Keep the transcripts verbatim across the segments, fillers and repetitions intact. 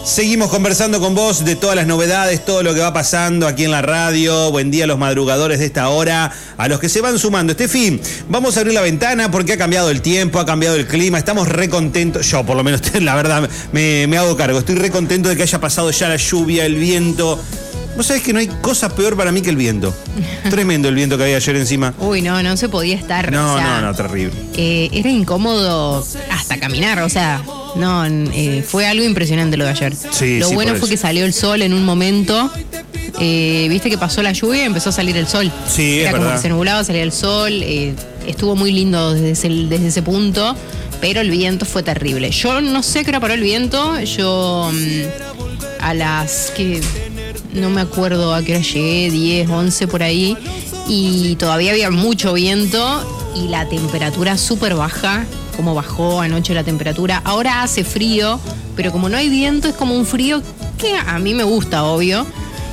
Seguimos conversando con vos de todas las novedades, todo lo que va pasando aquí en la radio. Buen día a los madrugadores de esta hora, a los que se van sumando. Estefi, vamos a abrir la ventana porque ha cambiado el tiempo, ha cambiado el clima, estamos re contentos. Yo, por lo menos, la verdad, me, me hago cargo. Estoy re contento de que haya pasado ya la lluvia, el viento. Vos sabés que no hay cosa peor para mí que el viento. Tremendo el viento que había ayer encima. Uy, no, no se podía estar. No, o sea, no, no, terrible. Eh, era incómodo hasta caminar, o sea, no, eh, fue algo impresionante lo de ayer. Sí, lo sí, bueno por fue eso. que salió el sol en un momento. Eh, Viste que pasó la lluvia y empezó a salir el sol. Sí, era es como verdad. que se nublaba, salía el sol. Eh, estuvo muy lindo desde ese, desde ese punto, pero el viento fue terrible. Yo no sé qué hora paró el viento. Yo mmm, a las que no me acuerdo a qué hora llegué, diez, once por ahí, y todavía había mucho viento y la temperatura súper baja, como bajó anoche la temperatura. Ahora hace frío, pero como no hay viento es como un frío que a mí me gusta, obvio,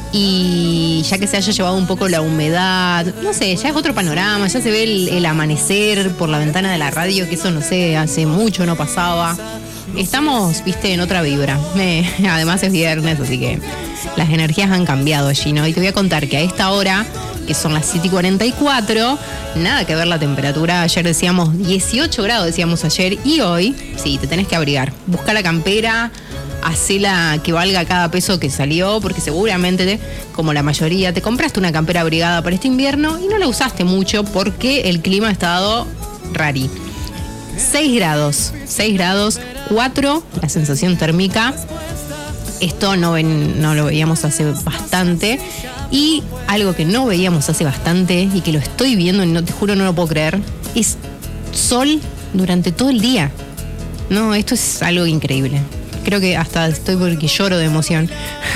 y ya que se haya llevado un poco la humedad, no sé, ya es otro panorama, ya se ve el, el amanecer por la ventana de la radio, que eso no sé, hace mucho no pasaba. Estamos, viste, en otra vibra. Eh, además es viernes, así que las energías han cambiado allí, ¿no? Y te voy a contar que a esta hora, que son las siete y cuarenta y cuatro, nada que ver la temperatura. Ayer decíamos dieciocho grados, decíamos ayer, y hoy, sí, te tenés que abrigar. Busca la campera, hacela que valga cada peso que salió, porque seguramente, te, como la mayoría, te compraste una campera abrigada para este invierno y no la usaste mucho porque el clima ha estado rari. seis grados, seis grados, cuatro la sensación térmica. Esto no, ven, no lo veíamos hace bastante. Y algo que no veíamos hace bastante y que lo estoy viendo y no, te juro no lo puedo creer, es sol durante todo el día. No, esto es algo increíble. Creo que hasta estoy porque lloro de emoción.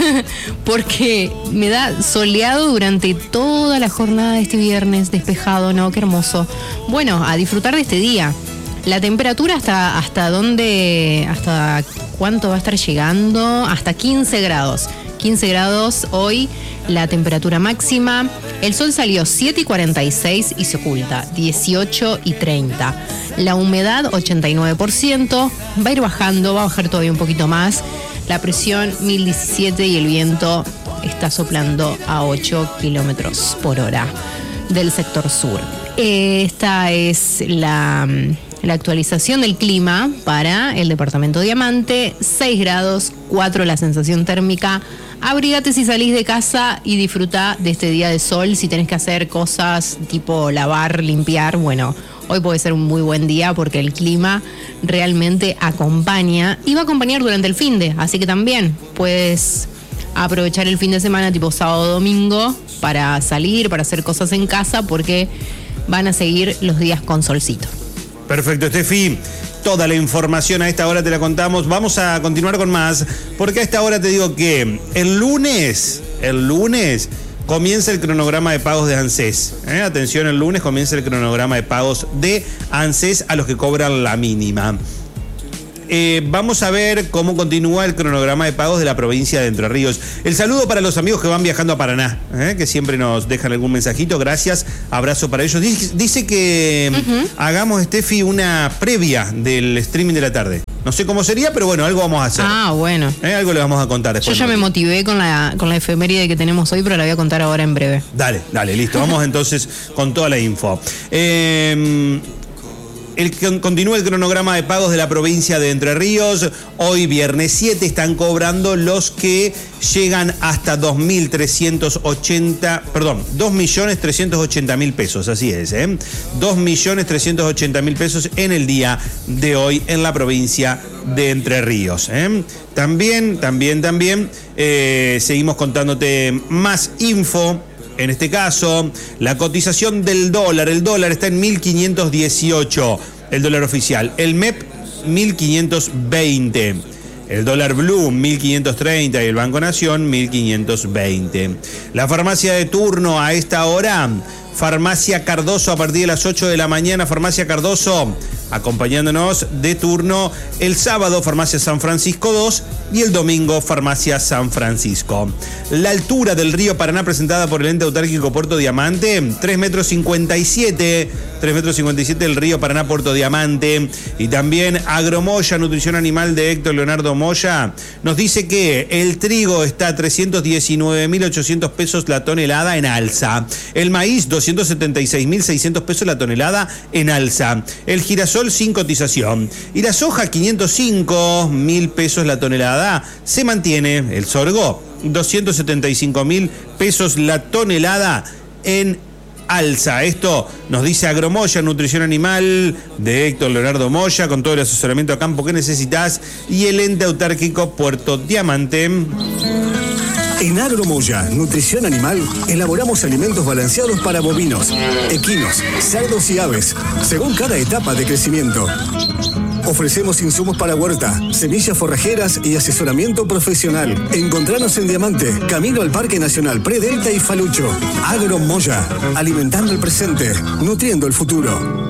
Porque me da soleado durante toda la jornada de este viernes, despejado, ¿no? Qué hermoso. Bueno, a disfrutar de este día. La temperatura hasta, hasta dónde, hasta cuánto va a estar llegando, hasta quince grados. quince grados hoy, la temperatura máxima. El sol salió siete y cuarenta y seis y se oculta dieciocho y treinta. La humedad ochenta y nueve por ciento, va a ir bajando, va a bajar todavía un poquito más. La presión mil diecisiete y el viento está soplando a ocho kilómetros por hora del sector sur. Esta es la... La actualización del clima para el departamento Diamante, seis grados, cuatro la sensación térmica. Abrígate si salís de casa y disfruta de este día de sol. Si tenés que hacer cosas tipo lavar, limpiar, bueno, hoy puede ser un muy buen día porque el clima realmente acompaña y va a acompañar durante el finde. Así que también puedes aprovechar el fin de semana tipo sábado, domingo para salir, para hacer cosas en casa porque van a seguir los días con solcito. Perfecto, Estefi. Toda la información a esta hora te la contamos. Vamos a continuar con más, porque a esta hora te digo que el lunes, el lunes comienza el cronograma de pagos de ANSES. ¿Eh? Atención, el lunes comienza el cronograma de pagos de ANSES a los que cobran la mínima. Eh, vamos a ver cómo continúa el cronograma de pagos de la provincia de Entre Ríos. El saludo para los amigos que van viajando a Paraná, ¿eh? que siempre nos dejan algún mensajito. Gracias, abrazo para ellos. Dice, dice que uh-huh. hagamos, Estefi, una previa del streaming de la tarde. No sé cómo sería, pero bueno, algo vamos a hacer. Ah, bueno. ¿Eh? Algo le vamos a contar después. Yo ya me motivé con la, con la efeméride que tenemos hoy, pero la voy a contar ahora en breve. Dale, dale, listo. Vamos entonces con toda la info. Eh... El, continúa el cronograma de pagos de la provincia de Entre Ríos. Hoy, viernes siete, están cobrando los que llegan hasta dos mil trescientos ochenta, perdón, dos millones trescientos ochenta mil pesos, así es, ¿eh? dos millones trescientos ochenta mil pesos en el día de hoy en la provincia de Entre Ríos, ¿eh? También, también, también, eh, seguimos contándote más info. En este caso, la cotización del dólar. El dólar está en mil quinientos dieciocho, el dólar oficial. El M E P, mil quinientos veinte. El dólar blue, mil quinientos treinta. Y el Banco Nación, mil quinientos veinte. La farmacia de turno a esta hora, Farmacia Cardoso a partir de las ocho de la mañana. Farmacia Cardoso acompañándonos de turno el sábado, Farmacia San Francisco dos, y el domingo, Farmacia San Francisco. La altura del río Paraná presentada por el ente autárquico Puerto Diamante, tres metros cincuenta y siete, tres metros cincuenta y siete el río Paraná Puerto Diamante. Y también Agromoya, nutrición animal de Héctor Leonardo Moya, nos dice que el trigo está a trescientos diecinueve mil ochocientos pesos la tonelada en alza. El maíz, doscientos setenta y seis mil seiscientos pesos la tonelada en alza. El girasol sin cotización. Y la soja, quinientos cinco mil pesos la tonelada, se mantiene. El sorgo, doscientos setenta y cinco mil pesos la tonelada en alza. Esto nos dice Agromoya, nutrición animal de Héctor Leonardo Moya, con todo el asesoramiento a campo que necesitas, y el ente autárquico Puerto Diamante. En Agromoya, nutrición animal, elaboramos alimentos balanceados para bovinos, equinos, cerdos y aves, según cada etapa de crecimiento. Ofrecemos insumos para huerta, semillas forrajeras y asesoramiento profesional. Encontranos en Diamante, camino al Parque Nacional Predelta y Falucho. Agromoya, alimentando el presente, nutriendo el futuro.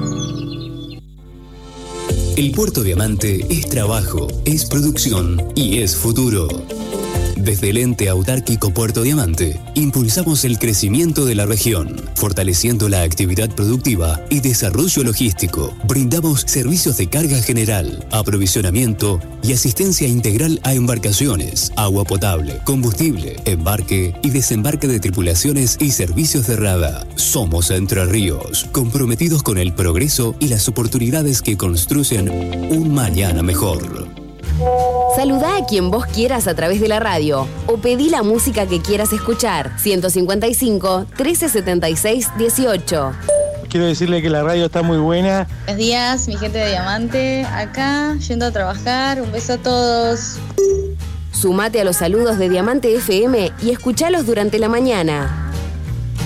El Puerto Diamante es trabajo, es producción y es futuro. Desde el ente autárquico Puerto Diamante, impulsamos el crecimiento de la región, fortaleciendo la actividad productiva y desarrollo logístico. Brindamos servicios de carga general, aprovisionamiento y asistencia integral a embarcaciones, agua potable, combustible, embarque y desembarque de tripulaciones y servicios de rada. Somos Entre Ríos, comprometidos con el progreso y las oportunidades que construyen un mañana mejor. Saludá a quien vos quieras a través de la radio o pedí la música que quieras escuchar. ciento cincuenta y cinco, trece setenta y seis, dieciocho. Quiero decirle que la radio está muy buena. Buenos días, mi gente de Diamante, acá, yendo a trabajar. Un beso a todos. Sumate a los saludos de Diamante F M y escuchalos durante la mañana.